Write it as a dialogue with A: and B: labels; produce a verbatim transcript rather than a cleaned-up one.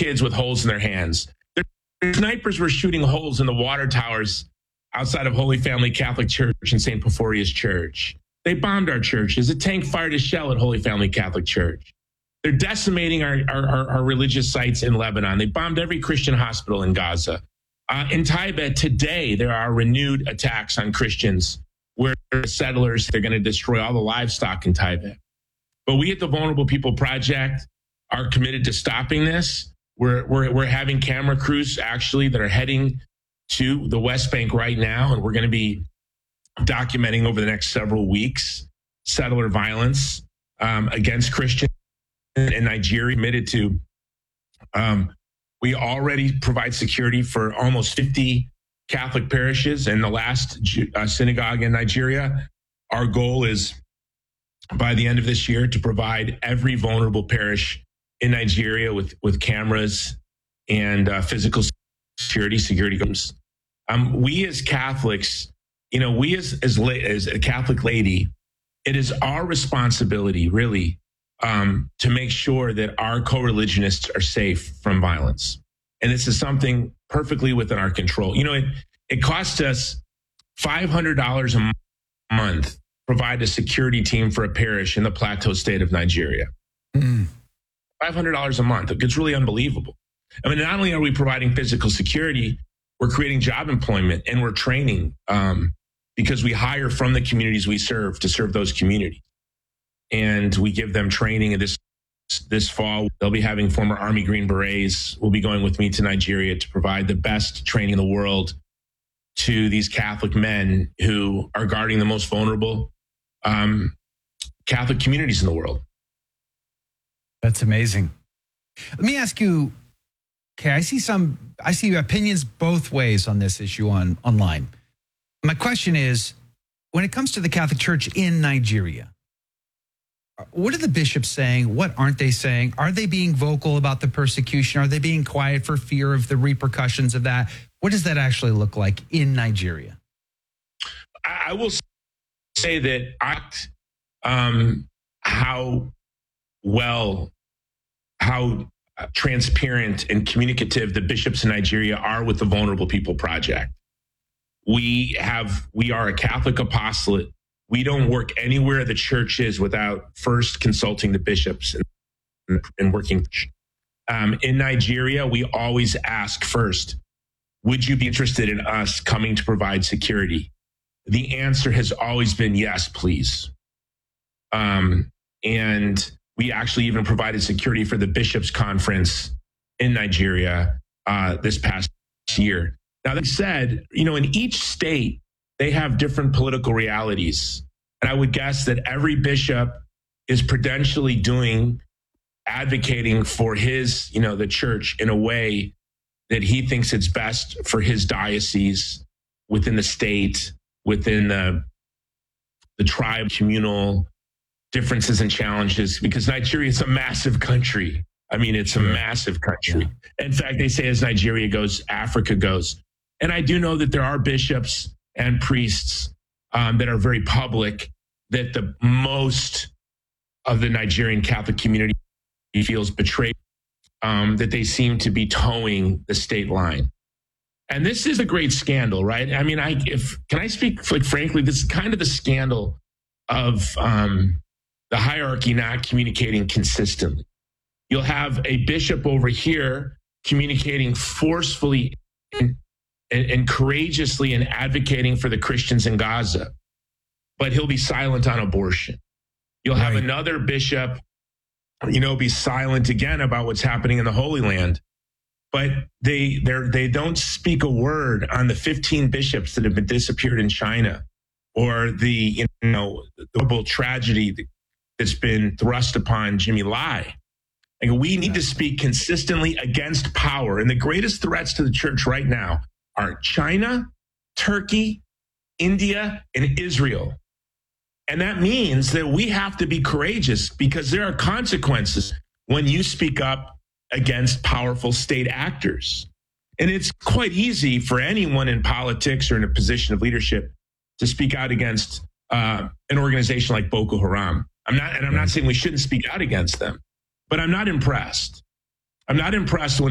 A: kids with holes in their hands. Their snipers were shooting holes in the water towers outside of Holy Family Catholic Church and Saint Porphyrius Church. They bombed our churches. A tank fired a shell at Holy Family Catholic Church. They're decimating our, our, our, our religious sites in Lebanon. They bombed every Christian hospital in Gaza. Uh, in Tibet today, there are renewed attacks on Christians where settlers, they're going to destroy all the livestock in Tibet. But we at the Vulnerable People Project are committed to stopping this. We're, we're, we're having camera crews actually that are heading to the West Bank right now, and we're going to be documenting over the next several weeks settler violence um, against Christians in Nigeria. Committed to, um, we already provide security for almost fifty Catholic parishes in the last uh, synagogue in Nigeria. Our goal is by the end of this year to provide every vulnerable parish in Nigeria with, with cameras and uh, physical security, security guards. Um, we as Catholics, you know, we as, as, as a Catholic laity, it is our responsibility really um, to make sure that our co-religionists are safe from violence. And this is something perfectly within our control. You know, it, it costs us five hundred dollars a month to provide a security team for a parish in the Plateau state of Nigeria. Mm. five hundred dollars a month. It's really unbelievable. I mean, not only are we providing physical security, we're creating job employment and we're training um, because we hire from the communities we serve to serve those communities. And we give them training. And this this fall, they'll be having former Army Green Berets will be going with me to Nigeria to provide the best training in the world to these Catholic men who are guarding the most vulnerable um, Catholic communities in the world.
B: That's amazing. Let me ask you, okay, I see some, I see opinions both ways on this issue on online. My question is, when it comes to the Catholic Church in Nigeria, what are the bishops saying? What aren't they saying? Are they being vocal about the persecution? Are they being quiet for fear of the repercussions of that? What does that actually look like in Nigeria?
A: I will say that I, um, how well, how transparent and communicative the bishops in Nigeria are with the Vulnerable People Project. We have, we are a Catholic apostolate. We don't work anywhere the church is without first consulting the bishops and, and working. Um, in Nigeria, we always ask first, would you be interested in us coming to provide security? The answer has always been yes, please. Um, and we actually even provided security for the bishops' conference in Nigeria uh, this past year. Now, that said, you know, in each state, they have different political realities. And I would guess that every bishop is prudentially doing, advocating for his, you know, the church in a way that he thinks it's best for his diocese, within the state, within the, the tribe, communal differences and challenges, because Nigeria is a massive country. I mean, it's a massive country. Yeah. In fact, they say as Nigeria goes, Africa goes. And I do know that there are bishops and priests um, that are very public, that the most of the Nigerian Catholic community feels betrayed, um, that they seem to be towing the state line. And this is a great scandal, right? I mean, I if can I speak like frankly, this is kind of the scandal of um, the hierarchy not communicating consistently. You'll have a bishop over here communicating forcefully and, and, and courageously and advocating for the Christians in Gaza, but he'll be silent on abortion. You'll have right. another bishop, you know, be silent again about what's happening in the Holy Land, but they they they don't speak a word on the fifteen bishops that have been disappeared in China, or the you know the horrible tragedy that's been thrust upon Jimmy Lai. Like, we need to speak consistently against power, and the greatest threats to the church right now are China, Turkey, India, and Israel. And that means that we have to be courageous, because there are consequences when you speak up against powerful state actors. And it's quite easy for anyone in politics or in a position of leadership to speak out against uh, an organization like Boko Haram. I'm not, and I'm not saying we shouldn't speak out against them, but I'm not impressed. I'm not impressed when